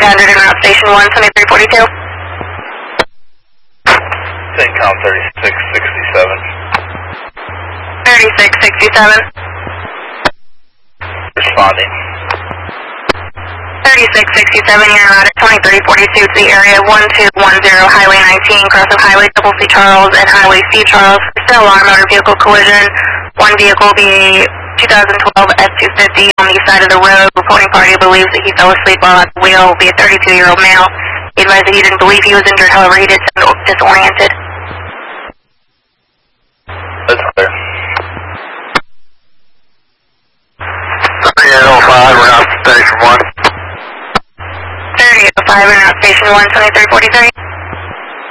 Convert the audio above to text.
300 en route station 1, 2342. CENTCOM 3667. 3667. Responding. 3667, you're en route at 2342 to the area 1210 Highway 19, cross of Highway C. Charles and Highway C. Charles. Still alarm motor vehicle collision. One vehicle will be 2012 F-250 on the east side of the road. Reporting party believes that he fell asleep while at the wheel. Will be a 32-year-old male. He advised that he didn't believe he was injured, however, he did sound disoriented. That's clear. 3805, we're out station 1. 3805, we're out station 1, 2343.